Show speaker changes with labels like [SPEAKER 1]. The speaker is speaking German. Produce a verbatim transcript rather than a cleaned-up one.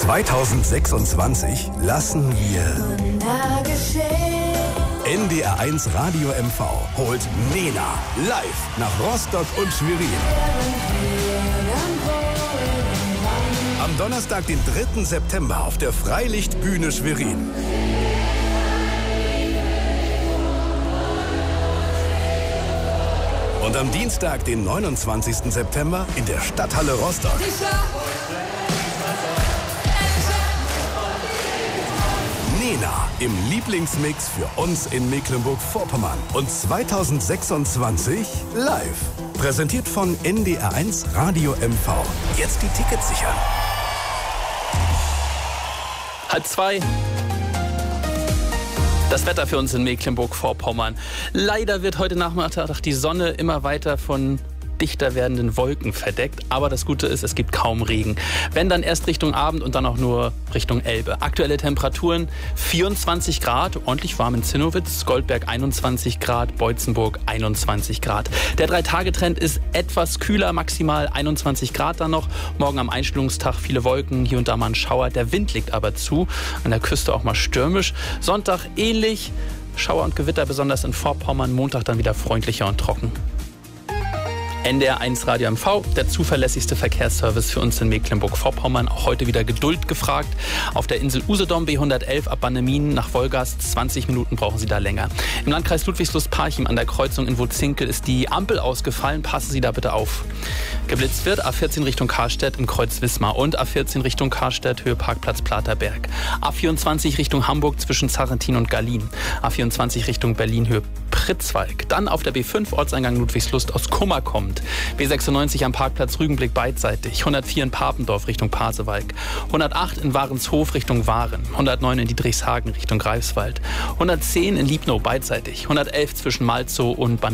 [SPEAKER 1] zweitausendsechsundzwanzig lassen wir N D R eins Radio M V holt Nena live nach Rostock und Schwerin. Am Donnerstag, den dritten September auf der Freilichtbühne Schwerin. Und am Dienstag, den neunundzwanzigsten September in der Stadthalle Rostock. Nena im Lieblingsmix für uns in Mecklenburg-Vorpommern und zweitausendsechsundzwanzig live. Präsentiert von N D R eins Radio M V. Jetzt die Tickets sichern.
[SPEAKER 2] Halb zwei. Das Wetter für uns in Mecklenburg-Vorpommern. Leider wird heute Nachmittag die Sonne immer weiter von dichter werdenden Wolken verdeckt. Aber das Gute ist, es gibt kaum Regen. Wenn, dann erst Richtung Abend und dann auch nur Richtung Elbe. Aktuelle Temperaturen vierundzwanzig Grad, ordentlich warm in Zinnowitz, Goldberg einundzwanzig Grad, Beutzenburg einundzwanzig Grad. Der Drei-Tage-Trend ist etwas kühler, maximal einundzwanzig Grad dann noch. Morgen am Einstellungstag viele Wolken, hier und da mal ein Schauer. Der Wind liegt aber zu, an der Küste auch mal stürmisch. Sonntag ähnlich, Schauer und Gewitter, besonders in Vorpommern. Montag dann wieder freundlicher und trocken. N D R eins Radio M V, der zuverlässigste Verkehrsservice für uns in Mecklenburg-Vorpommern. Auch heute wieder Geduld gefragt. Auf der Insel Usedom B hundertelf ab Bannemien nach Wolgast. zwanzig Minuten brauchen Sie da länger. Im Landkreis Ludwigslust-Parchim an der Kreuzung in Wutzinkel ist die Ampel ausgefallen. Passen Sie da bitte auf. Geblitzt wird A vierzehn Richtung Karstedt im Kreuz Wismar und A vierzehn Richtung Karstedt Höhe Parkplatz Platerberg. A vierundzwanzig Richtung Hamburg zwischen Sarrentin und Gallien. A vierundzwanzig Richtung Berlin Höhe Pritzwalk. Dann auf der B fünf Ortseingang Ludwigslust aus Kummer kommt. B sechsundneunzig am Parkplatz Rügenblick beidseitig. hundertvier in Papendorf Richtung Pasewalk. hundertacht in Warenshof Richtung Waren. hundertneun in Dietrichshagen Richtung Greifswald. hundertzehn in Liebnow beidseitig. hundertelf zwischen Malzow und Bad